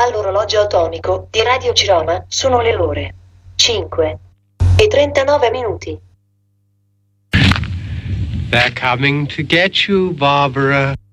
All'orologio atomico di Radio Ciroma sono le ore 5:39. They're coming to get you, Barbara.